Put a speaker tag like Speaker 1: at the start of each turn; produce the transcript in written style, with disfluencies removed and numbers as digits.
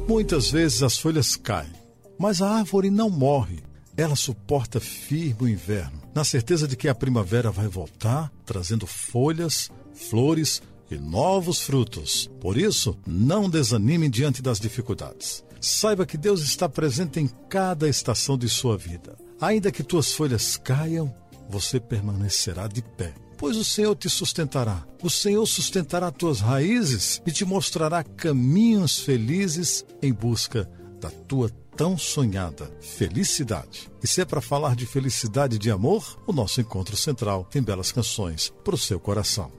Speaker 1: Muitas vezes as folhas caem, mas a árvore não morre. Ela suporta firme o inverno, na certeza de que a primavera vai voltar, trazendo folhas, flores e novos frutos. Por isso, não desanime diante das dificuldades. Saiba que Deus está presente em cada estação de sua vida. Ainda que tuas folhas caiam, você permanecerá de pé, pois o Senhor te sustentará. O Senhor sustentará tuas raízes e te mostrará caminhos felizes em busca da tua tão sonhada felicidade. E se é para falar de felicidade e de amor, o nosso encontro central tem belas canções para o seu coração.